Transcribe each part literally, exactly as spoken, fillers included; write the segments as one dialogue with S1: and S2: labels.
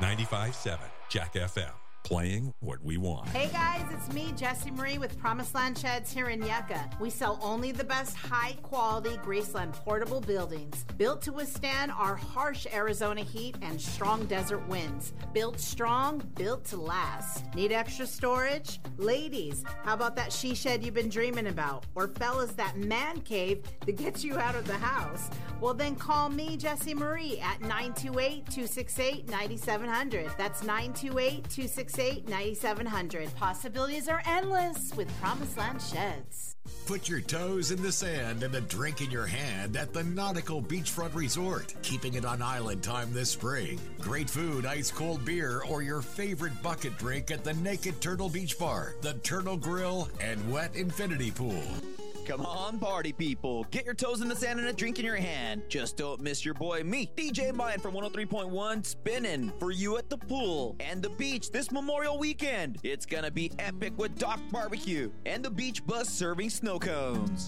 S1: ninety-five point seven Jack F M. Playing what we want.
S2: Hey guys, it's me, Jessie Marie with Promised Land Sheds here in Yucca. We sell only the best high-quality Graceland portable buildings, built to withstand our harsh Arizona heat and strong desert winds. Built strong, built to last. Need extra storage? Ladies, how about that she shed you've been dreaming about? Or fellas, that man cave that gets you out of the house? Well, then call me, Jessie Marie, at nine two eight, two six eight, nine seven zero zero. That's nine two eight, two six eight, nine seven zero zero. Possibilities are endless with Promised Land Sheds.
S3: Put your toes in the sand and a drink in your hand at the Nautical Beachfront Resort. Keeping it on island time this spring. Great food, ice-cold beer, or your favorite bucket drink at the Naked Turtle Beach Bar, the Turtle Grill, and Wet Infinity Pool.
S4: Come on, party people. Get your toes in the sand and a drink in your hand. Just don't miss your boy, me, D J Mayan from one oh three point one, spinning for you at the pool and the beach this Memorial Weekend. It's gonna be epic with Doc Barbecue and the Beach Bus serving snow cones.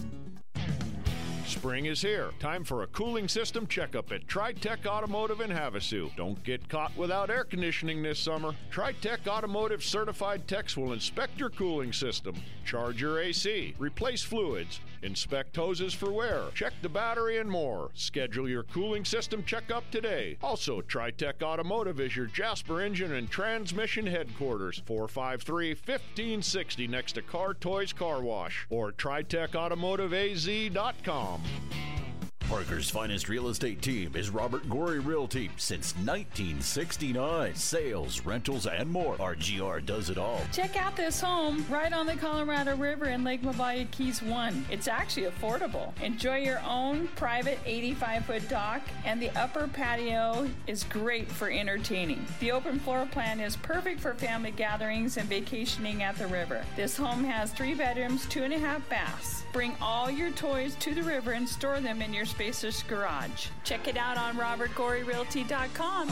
S5: Spring is here. Time for a cooling system checkup at TriTech Automotive in Havasu. Don't get caught without air conditioning this summer. TriTech Automotive certified techs will inspect your cooling system, charge your A C, replace fluids, inspect hoses for wear, check the battery, and more. Schedule your cooling system checkup today. Also, TriTech Automotive is your Jasper Engine and Transmission headquarters, four five three, one five six zero next to Car Toys Car Wash, or tri tech automotive a z dot com.
S6: Parker's finest real estate team is Robert Gorey Realty. Since nineteen sixty-nine, sales, rentals, and more. R G R does it all.
S7: Check out this home right on the Colorado River in Lake Mavaya Keys one. It's actually affordable. Enjoy your own private eighty-five foot dock, and the upper patio is great for entertaining. The open floor plan is perfect for family gatherings and vacationing at the river. This home has three bedrooms, two and a half baths. Bring all your toys to the river and store them in your spacious garage. Check it out on robert gorey realty dot com.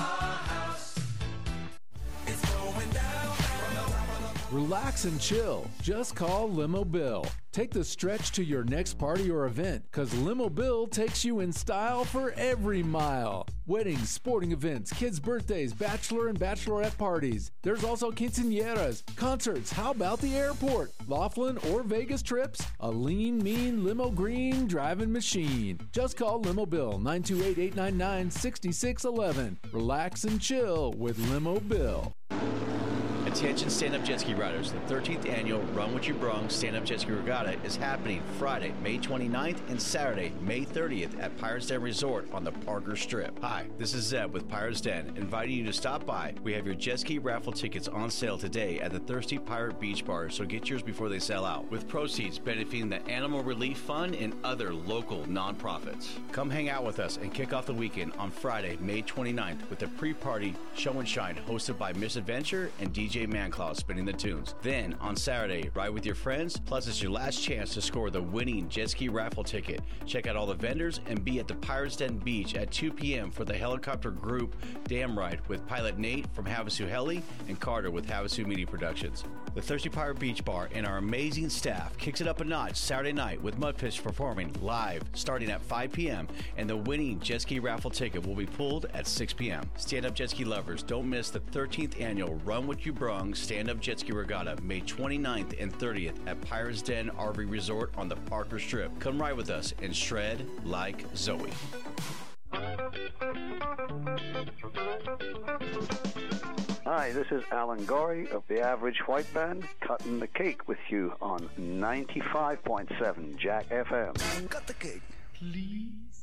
S8: Relax and chill. Just call Limo Bill. Take the stretch to your next party or event, because Limo Bill takes you in style for every mile. Weddings, sporting events, kids' birthdays, bachelor and bachelorette parties. There's also quinceañeras, concerts. How about the airport? Laughlin or Vegas trips? A lean, mean limo green driving machine. Just call Limo Bill, nine two eight, eight nine nine, six six one one. Relax and chill with Limo Bill.
S9: Attention stand-up jet ski riders. The thirteenth annual Run What You Brung Stand-Up Jet Ski Regatta is happening Friday, May twenty-ninth and Saturday, May thirtieth at Pirates Den Resort on the Parker Strip. Hi, this is Zeb with Pirates Den, inviting you to stop by. We have your jet ski raffle tickets on sale today at the Thirsty Pirate Beach Bar, so get yours before they sell out, with proceeds benefiting the Animal Relief Fund and other local nonprofits. Come hang out with us and kick off the weekend on Friday, May twenty-ninth with a pre-party show and shine hosted by Miss Adventure and D J Manclaw spinning the tunes. Then, on Saturday, ride with your friends, plus it's your last chance to score the winning jet ski raffle ticket. Check out all the vendors and be at the Pirates Den Beach at two p.m. for the helicopter group Dam Ride with pilot Nate from Havasu Heli and Carter with Havasu Media Productions. The Thirsty Pirate Beach Bar and our amazing staff kicks it up a notch Saturday night with Mudfish performing live starting at five p.m. and the winning jet ski raffle ticket will be pulled at six p.m. Stand-up jet ski lovers, don't miss the thirteenth annual Run What You Brung Stand-Up Jet Ski Regatta, May twenty-ninth and thirtieth at Pirates Den R V Resort on the Parker Strip. Come ride with us and shred like Zoe.
S10: Hi, this is Alan Gorey of the Average White Band, cutting the cake with you on ninety-five point seven Jack F M.
S11: Cut the cake, please.